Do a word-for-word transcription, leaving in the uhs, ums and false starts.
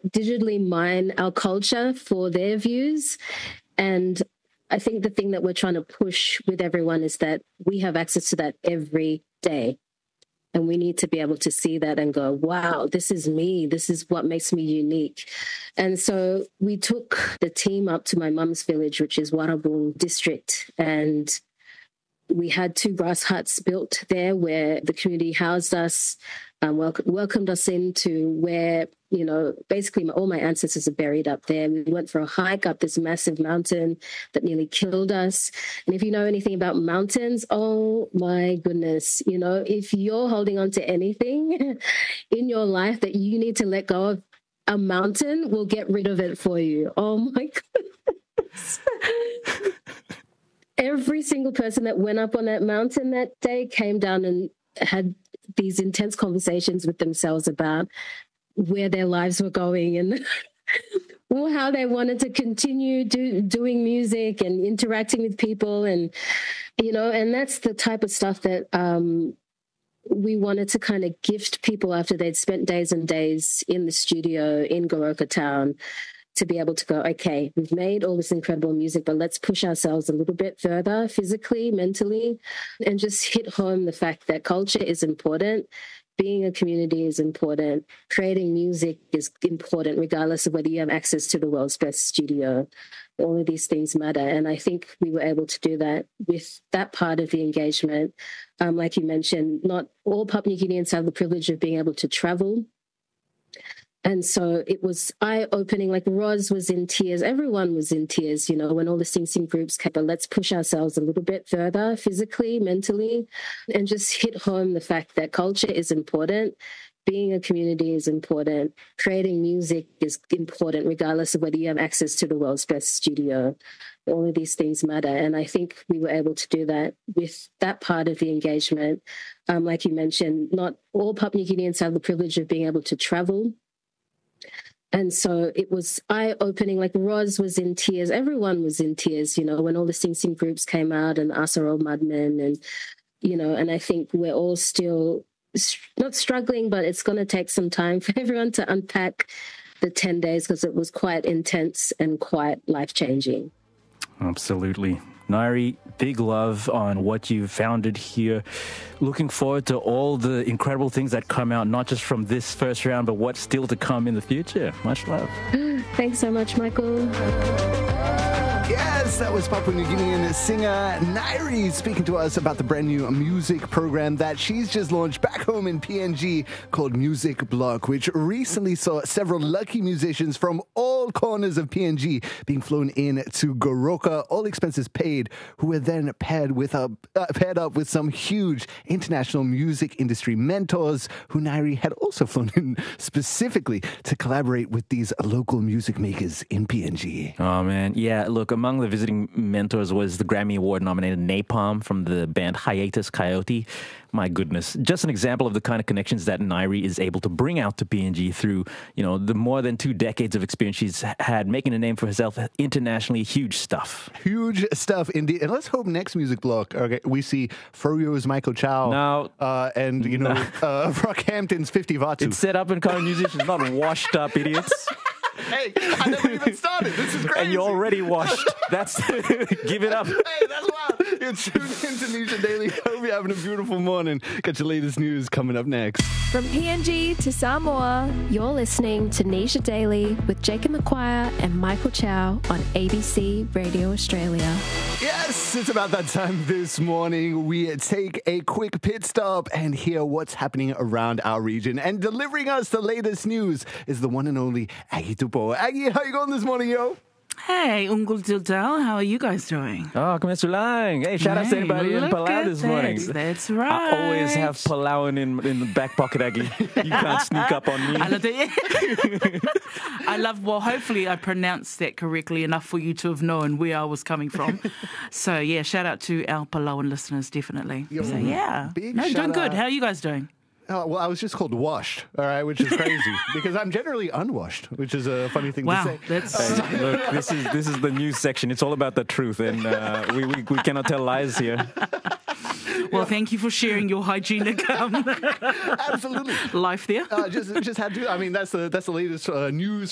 digitally mine our culture for their views. And I think the thing that we're trying to push with everyone is that we have access to that every day. And we need to be able to see that and go, wow, this is me. This is what makes me unique. And so we took the team up to my mum's village, which is Warrabung district. And we had two grass huts built there where the community housed us, um, wel- welcomed us into where, you know, basically my, all my ancestors are buried up there. We went for a hike up this massive mountain that nearly killed us. And if you know anything about mountains, oh my goodness, you know, if you're holding on to anything in your life that you need to let go of, a mountain will get rid of it for you. Oh my goodness. Every single person that went up on that mountain that day came down and had these intense conversations with themselves about where their lives were going and how they wanted to continue do, doing music and interacting with people. And, you know, and that's the type of stuff that um, we wanted to kind of gift people after they'd spent days and days in the studio in Goroka town, to be able to go, okay, we've made all this incredible music, but let's push ourselves a little bit further physically, mentally, and just hit home the fact that culture is important. Being a community is important. Creating music is important, regardless of whether you have access to the world's best studio. All of these things matter. And I think we were able to do that with that part of the engagement. Um, like you mentioned, not all Papua New Guineans have the privilege of being able to travel. And so it was eye-opening, like Roz was in tears. Everyone was in tears, you know, when all the Sing Sing groups came. But let's push ourselves a little bit further physically, mentally, and just hit home the fact that culture is important. Being a community is important. Creating music is important, regardless of whether you have access to the world's best studio. All of these things matter. And I think we were able to do that with that part of the engagement. Um, like you mentioned, not all Papua New Guineans have the privilege of being able to travel. And so it was eye-opening, like Roz was in tears. Everyone was in tears, you know, when all the Sing Sing groups came out and Asaro Mudmen and, you know, and I think we're all still not struggling, but it's going to take some time for everyone to unpack the ten days because it was quite intense and quite life-changing. Absolutely. Nairi, big love on what you've founded here. Looking forward to all the incredible things that come out, not just from this first round, but what's still to come in the future. Much love. Thanks so much, Michael. Yes, that was Papua New Guinean singer Nairi speaking to us about the brand new music program that she's just launched back home in P N G called Music Block, which recently saw several lucky musicians from all corners of P N G being flown in to Goroka, all expenses paid, who were then paired with a, uh, paired up with some huge international music industry mentors who Nairi had also flown in specifically to collaborate with these local music makers in P N G. Oh, man. Yeah, look, among the visiting mentors was the Grammy Award nominated Napalm from the band Hiatus Coyote. My goodness. Just an example of the kind of connections that Nairi is able to bring out to P N G through, you know, the more than two decades of experience she's had making a name for herself internationally. Huge stuff. Huge stuff indeed. And let's hope next Music Block, okay, we see Furio's Michael Chow. No. Uh, and, you know, no. uh, Rockhampton's fifty Vatu. It's set up and coming musicians, not washed up idiots. Hey, I never even started. This is crazy. And you're already washed. That's give it up. Hey, that's wild. You're tuned into Nisha Daily. Hope you're having a beautiful morning. Got your latest news coming up next. From P N G to Samoa, you're listening to Nisha Daily with Jacob McQuire and Michael Chow on A B C Radio Australia. Yes, it's about that time this morning. We take a quick pit stop and hear what's happening around our region. And delivering us the latest news is the one and only Aggie Tupo. Aggie, how you going this morning, yo? Hey, Ungul Tiltal, how are you guys doing? Oh, Kumasulang. Hey, shout hey, out to anybody in Palau this that. morning. That's right. I always have Palauan in, in the back pocket, Aggie. You can't sneak up on me. I love that. I love, well, hopefully I pronounced that correctly enough for you to have known where I was coming from. So, yeah, shout out to our Palauan listeners, definitely. Yo, so, yeah. Big no, doing good. Out. How are you guys doing? Oh, well, I was just called washed, all right, which is crazy because I'm generally unwashed, which is a funny thing wow, to say. That's hey, look, this is this is the news section. It's all about the truth, and uh, we, we we cannot tell lies here. Well, yeah. Thank you for sharing your hygienic um, absolutely life there. Uh, just just had to. I mean, that's the that's the latest uh, news.